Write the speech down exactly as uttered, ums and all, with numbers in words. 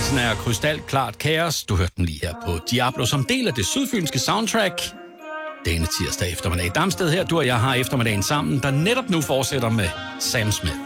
Udsendelsen er krystalklart kaos. Du hørte den lige her på Diablo som del af det sydfynske soundtrack. Denne tirsdag eftermiddag. Damsted her, du og jeg har eftermiddagen sammen, der netop nu fortsætter med Sam Smith.